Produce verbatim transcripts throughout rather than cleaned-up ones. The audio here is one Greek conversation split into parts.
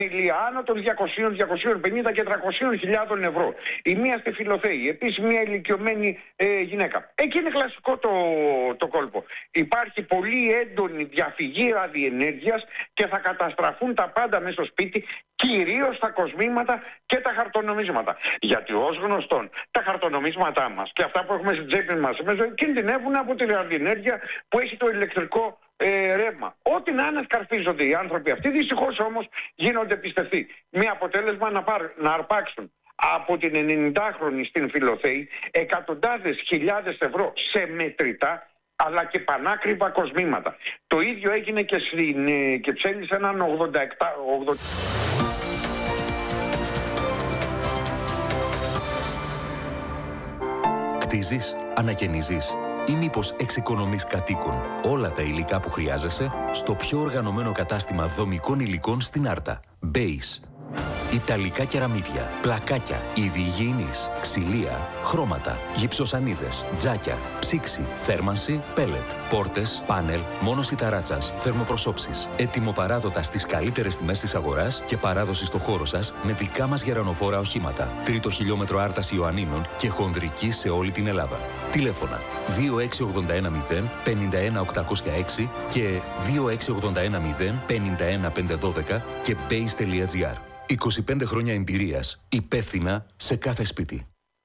άνω των διακόσιων, διακόσιων πενήντα και τριακόσιων χιλιάδων ευρώ. Η μία στη Φιλοθέη, επίσης μια ηλικιωμένη ε, γυναίκα. Εκεί είναι κλασικό το, το κόλπο. Υπάρχει πολύ έντονη διαφυγή ραδιενέργειας και θα καταστραφούν τα πάντα μέσα στο σπίτι, κυρίως τα κοσμήματα και τα χαρτονομίσματα. Γιατί ως γνωστόν τα χαρτονομίσματά μας και αυτά που έχουμε στην τσέπη μας κινδυνεύουν από τη ραδιενέργεια που έχει το ηλεκτρικό Ε, ρεύμα. Ό,τι να είναι σκαρφίζονται οι άνθρωποι αυτοί, δυστυχώς όμως γίνονται πιστευτοί. Με αποτέλεσμα να, πάρ, να αρπάξουν από την ενενηντάχρονη στην Φιλοθέη εκατοντάδες χιλιάδες ευρώ σε μετρητά αλλά και πανάκριβα κοσμήματα. Το ίδιο έγινε και στην ε, Κυψέλη σε έναν ογδόντα επτά. ογδόντα... Κτίζεις, ανακαινίζεις ή μήπως εξοικονομείς κατοίκων όλα τα υλικά που χρειάζεσαι στο πιο οργανωμένο κατάστημα δομικών υλικών στην Άρτα. Base. Ιταλικά κεραμίδια, πλακάκια, είδη υγιεινής, ξυλία, χρώματα, γυψοσανίδες, τζάκια, ψήξη, θέρμανση, πέλετ, πόρτες, πάνελ, μόνωση ταράτσας, θερμοπροσώψεις. Ετοιμοπαράδοτα στις καλύτερες τιμές της αγοράς και παράδοση στο χώρο σας με δικά μας γερανοφόρα οχήματα. Τρίτο χιλιόμετρο Άρτας Ιωαννίνων και χονδρική σε όλη την Ελλάδα. Τηλέφωνα δύο έξι ογδόντα ένα μηδέν πενήντα ένα οκτακόσια έξι και δύο έξι ογδόντα ένα μηδέν πενήντα ένα πεντακόσια δώδεκα και base τελεία gr. είκοσι πέντε χρόνια εμπειρίας, υπεύθυνα σε κάθε σπίτι.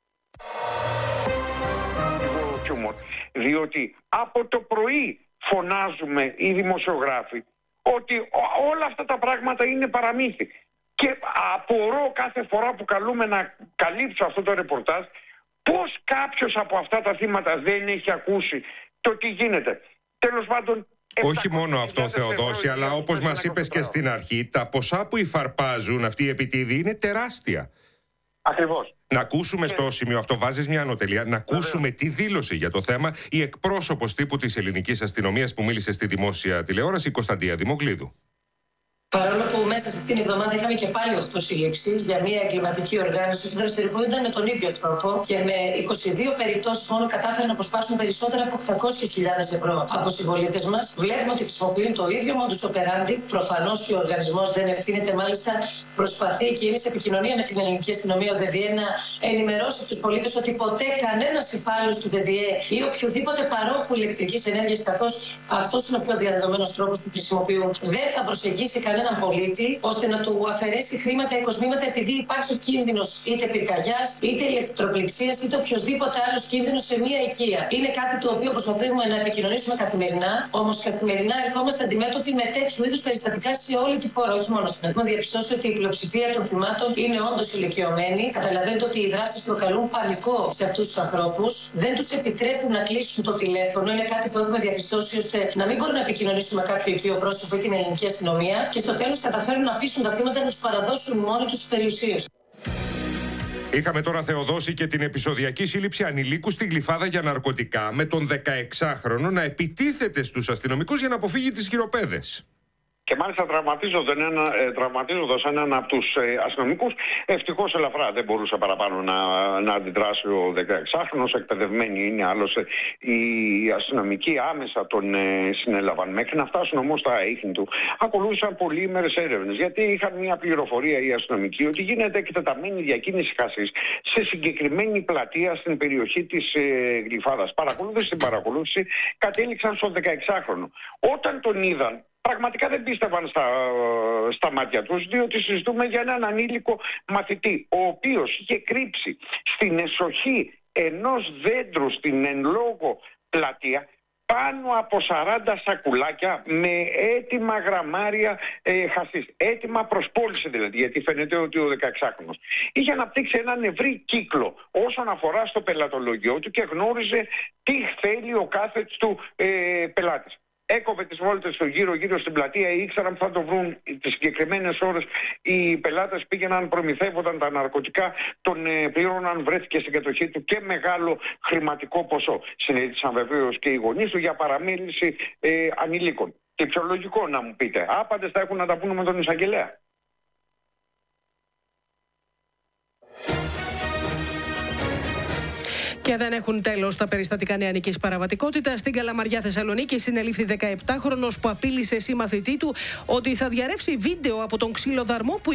Διότι από το πρωί φωνάζουμε οι δημοσιογράφοι ότι όλα αυτά τα πράγματα είναι παραμύθι. Και απορώ κάθε φορά που καλούμε να καλύψω αυτό το ρεπορτάζ πώς κάποιος από αυτά τα θύματα δεν έχει ακούσει το τι γίνεται. Τέλος πάντων, όχι μόνο αυτό, Θεοδόση, αλλά όπως μας είπες και στην αρχή, τα ποσά που υφαρπάζουν αυτοί οι επιτίδιοι είναι τεράστια. Ακριβώς. Να ακούσουμε στο σημείο αυτό, βάζεις μια ανωτελεία, να ακούσουμε τι δήλωσε για το θέμα η εκπρόσωπος τύπου της ελληνικής αστυνομίας που μίλησε στη δημόσια τηλεόραση, η Κωνσταντία Δημοκλίδου. Παρόλο που μέσα σε αυτήν την εβδομάδα είχαμε και πάλι οκτώ συλλήψεις για μια εγκληματική οργάνωση που δραστηριοποιούνταν με τον ίδιο τρόπο και με είκοσι δύο περιπτώσεις μόνο κατάφεραν να αποσπάσουν περισσότερα από οκτακόσιες χιλιάδες ευρώ από συμπολίτες μας. Βλέπουμε ότι χρησιμοποιούν το ίδιο modus operandi. Προφανώς και ο οργανισμός δεν ευθύνεται, μάλιστα προσπαθεί και είναι σε επικοινωνία με την ελληνική αστυνομία ο ΔΔΕ να ενημερώσει τους πολίτες ότι ποτέ κανένας υπάλληλος του ΔΔΕ ή οποιοδήποτε παρόχου ηλεκτρικής ενέργειας, καθώς αυτός είναι ο πιο διαδεδομένος τρόπος που χρησιμοποιούν, δεν θα προσεγγίσει κανένα έναν πολίτη ώστε να του αφαιρέσει χρήματα ή κοσμήματα επειδή υπάρχει κίνδυνος είτε πυρκαγιάς, είτε ηλεκτροπληξίας, είτε οποιοδήποτε άλλος κίνδυνος σε μία οικία. Είναι κάτι το οποίο προσπαθούμε να επικοινωνήσουμε καθημερινά, όμως καθημερινά ερχόμαστε αντιμέτωποι με τέτοιου είδους περιστατικά σε όλη τη χώρα, όχι μόνο στην Ελλάδα. Έχουμε διαπιστώσει ότι η πλειοψηφία των θυμάτων είναι όντως ηλικιωμένοι. Καταλαβαίνετε ότι οι δράσεις προκαλούν πανικό σε αυτούς τους ανθρώπους, δεν τους επιτρέπουν να κλείσουν το τηλέφωνο. Είναι κάτι που έχουμε διαπιστώσει ώστε να μην μπορούν να επικοινωνήσουν με κάποιο οικείο πρόσωπο ή την ελληνική αστυνομία. Και στο τέλος καταφέρουν να πείσουν τα θύματα να τους παραδώσουν μόνοι τους τις περιουσίες. Είχαμε τώρα, Θεοδόση, και την επεισοδιακή σύλληψη ανηλίκου στη Γλυφάδα για ναρκωτικά, με τον δεκαεξάχρονο να επιτίθεται στους αστυνομικούς για να αποφύγει τις χειροπέδες. Και μάλιστα τραυματίζοντας έναν, ε, τραυματίζοντας έναν από τους ε, αστυνομικούς, ευτυχώς ελαφρά, δεν μπορούσε παραπάνω να, να αντιδράσει ο δεκαεξάχρονος. Εκπαιδευμένοι είναι άλλωστε οι αστυνομικοί, άμεσα τον ε, συνέλαβαν. Μέχρι να φτάσουν όμως στα ίχνη του, ακολούθησαν πολύμερες έρευνες. Γιατί είχαν μια πληροφορία οι αστυνομικοί ότι γίνεται εκτεταμένη διακίνηση χασίς σε συγκεκριμένη πλατεία στην περιοχή της ε, Γλυφάδας. Παρακολούθηση στην παρακολούθηση κατέληξαν στον δεκαεξάχρονο. Όταν τον είδαν, πραγματικά δεν πίστευαν στα, στα μάτια τους, διότι συζητούμε για έναν ανήλικο μαθητή, ο οποίος είχε κρύψει στην εσοχή ενός δέντρου στην εν λόγω πλατεία πάνω από σαράντα σακουλάκια με έτοιμα γραμμάρια ε, χασίς. Έτοιμα προς πώληση δηλαδή, γιατί φαίνεται ότι ο δεκαεξάχρονος είχε αναπτύξει έναν ευρύ κύκλο όσον αφορά στο πελατολογιό του και γνώριζε τι θέλει ο κάθε του ε, πελάτης. Έκοβε τις βόλτες του γύρω-γύρω στην πλατεία, ήξεραν που θα το βρουν τις συγκεκριμένες ώρες. Οι πελάτες πήγαιναν, προμηθεύονταν τα ναρκωτικά, τον ε, πλήρωναν, βρέθηκε στην κατοχή του και μεγάλο χρηματικό ποσό. Συνέδρισαν βεβαίως και οι γονείς του για παραμίληση ε, ανηλίκων. Και πιο λογικό να μου πείτε, άπαντες θα έχουν να τα πούνε με τον εισαγγελέα. Και δεν έχουν τέλος τα περιστατικά νεανικής παραβατικότητας. Στην Καλαμαριά Θεσσαλονίκη συνελήφθη δεκαεπτάχρονος που απείλησε συμμαθητή του ότι θα διαρρεύσει βίντεο από τον ξυλοδαρμό που